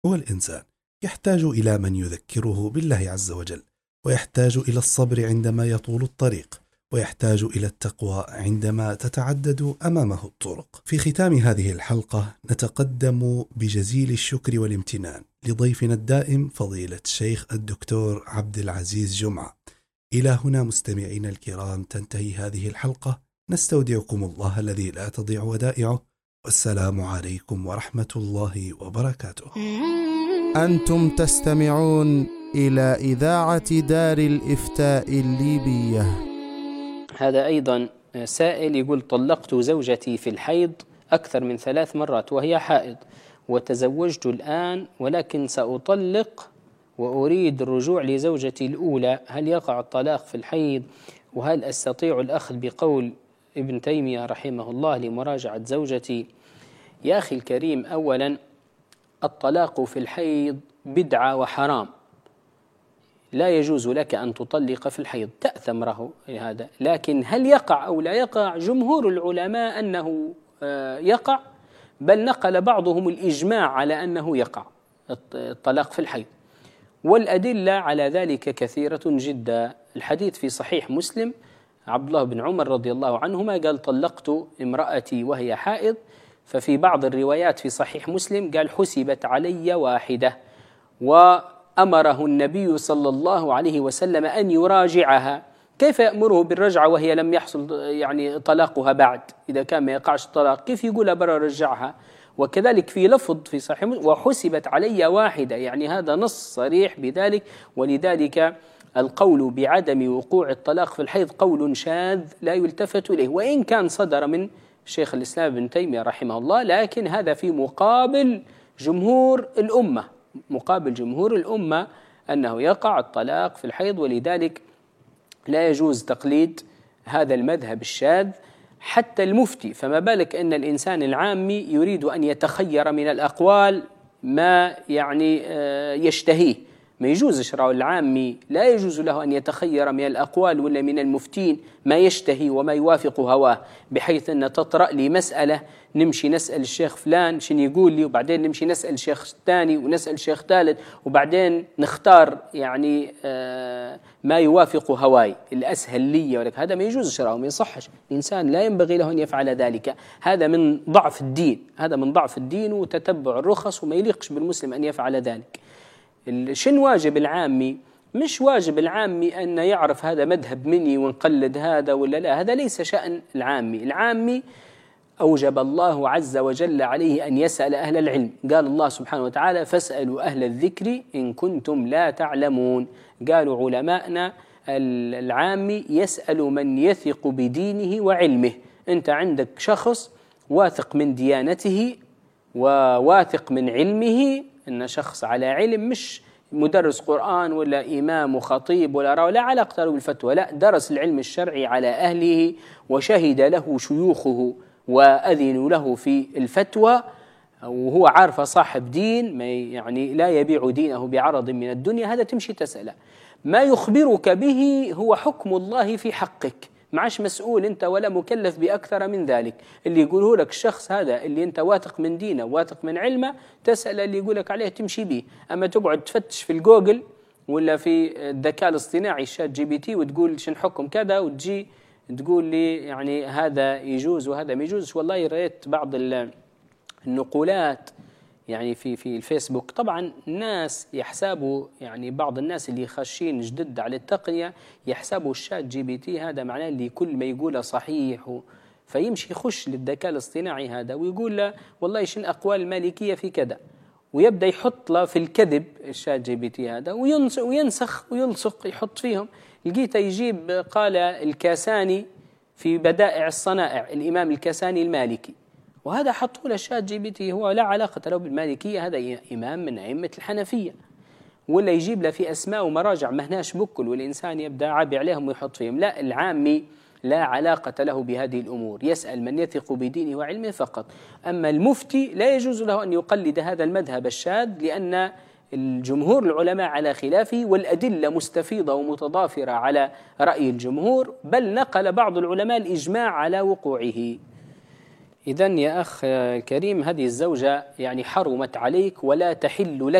هو الإنسان يحتاج إلى من يذكره بالله عز وجل، ويحتاج إلى الصبر عندما يطول الطريق، ويحتاج إلى التقوى عندما تتعدد أمامه الطرق. في ختام هذه الحلقة نتقدم بجزيل الشكر والامتنان لضيفنا الدائم فضيلة الشيخ الدكتور عبد العزيز جمعة. إلى هنا مستمعينا الكرام تنتهي هذه الحلقة، نستودعكم الله الذي لا تضيع ودائعه، والسلام عليكم ورحمة الله وبركاته. أنتم تستمعون إلى إذاعة دار الإفتاء الليبية. هذا أيضا سائل يقول: طلقت زوجتي في الحيض أكثر من 3 مرات وهي حائض، وتزوجت الآن ولكن سأطلق وأريد الرجوع لزوجتي الأولى، هل يقع الطلاق في الحيض؟ وهل أستطيع الأخذ بقول ابن تيمية رحمه الله لمراجعة زوجتي؟ يا أخي الكريم، أولا الطلاق في الحيض بدعة وحرام، لا يجوز لك أن تطلق في الحيض، تأثم له هذا. لكن هل يقع أو لا يقع؟ جمهور العلماء أنه يقع، بل نقل بعضهم الإجماع على أنه يقع الطلاق في الحيض، والأدلة على ذلك كثيرة جدا. الحديث في صحيح مسلم، عبد الله بن عمر رضي الله عنهما قال: طلقت امرأتي وهي حائض. ففي بعض الروايات في صحيح مسلم قال: حسبت علي واحدة، وأمره النبي صلى الله عليه وسلم أن يراجعها. كيف يأمره بالرجعة وهي لم يحصل يعني طلاقها بعد؟ إذا كان ما يقعش الطلاق كيف يقول برا رجعها؟ وكذلك في لفظ في صحيح مسلم: وحسبت علي واحدة، يعني هذا نص صريح بذلك. ولذلك القول بعدم وقوع الطلاق في الحيض قول شاذ لا يلتفت إليه، وإن كان صدر من شيخ الإسلام ابن تيمية رحمه الله، لكن هذا في مقابل جمهور الأمة، مقابل جمهور الأمة أنه يقع الطلاق في الحيض. ولذلك لا يجوز تقليد هذا المذهب الشاذ حتى المفتي، فما بالك أن الإنسان العامي يريد أن يتخير من الأقوال ما يعني يشتهيه. ما يجوز شرع العامي، لا يجوز له أن يتخير من الأقوال ولا من المفتين ما يشتهي وما يوافق هواه، بحيث أن تطرأ لي مسألة نمشي نسأل الشيخ فلان شن يقول لي، وبعدين نمشي نسأل الشيخ الثاني ونسأل الشيخ ثالث، وبعدين نختار يعني ما يوافق هواي الأسهل لي. ولك هذا ما يجوز شرعه، ما يصحش. الإنسان لا ينبغي له أن يفعل ذلك، هذا من ضعف الدين، هذا من ضعف الدين وتتبع الرخص، وما يليقش بالمسلم أن يفعل ذلك. شن واجب العامي؟ مش واجب العامي أن يعرف هذا مذهب مني ونقلد هذا ولا لا، هذا ليس شأن العامي. العامي أوجب الله عز وجل عليه أن يسأل أهل العلم، قال الله سبحانه وتعالى: فاسألوا أهل الذكر إن كنتم لا تعلمون. قالوا علماءنا العامي يسأل من يثق بدينه وعلمه. أنت عندك شخص واثق من ديانته وواثق من علمه، إن شخص على علم، مش مدرس قرآن ولا إمام وخطيب ولا لا علاقة له بالفتوى، لا، درس العلم الشرعي على أهله وشهد له شيوخه وأذنوا له في الفتوى، وهو عارف صاحب دين، ما يعني لا يبيع دينه بعرض من الدنيا، هذا تمشي تسأله. ما يخبرك به هو حكم الله في حقك، معش مسؤول أنت ولا مكلف بأكثر من ذلك. اللي يقوله لك الشخص هذا اللي أنت واثق من دينه واثق من علمه، تسأل اللي يقولك عليه تمشي به. أما تقعد تفتش في الجوجل ولا في الذكاء الاصطناعي الشات جي بي تي وتقول شن حكم كذا، وتجي تقول لي يعني هذا يجوز وهذا ما يجوز. والله رأيت بعض النقولات يعني في الفيسبوك، طبعا الناس يحسبوا، يعني بعض الناس اللي خاشين جدد على التقنية يحسبوا الشات جي بي تي هذا معناه اللي كل ما يقوله صحيح، فيمشي يخش للذكاء الاصطناعي هذا ويقول له والله شن أقوال المالكية في كذا، ويبدأ يحط له في الكذب الشات جي بي تي هذا، وينسخ ويلصق يحط فيهم. لقيته يجيب قال الكاساني في بدائع الصنائع، الإمام الكاساني المالكي، وهذا حطوا له الشات جي بي تي، هو لا علاقة له بالمالكية، هذا إمام من أئمة الحنفية. ولا يجيب له في أسماء ومراجع مهناش بكل، والإنسان يبدأ عابي عليهم ويحط فيهم. لا، العامي لا علاقة له بهذه الأمور، يسأل من يثق بدينه وعلمه فقط. أما المفتي لا يجوز له أن يقلد هذا المذهب الشاذ، لأن الجمهور العلماء على خلافه، والأدلة مستفيضة ومتضافرة على رأي الجمهور، بل نقل بعض العلماء الإجماع على وقوعه. إذن يا أخ كريم، هذه الزوجة يعني حرمت عليك ولا تحل لك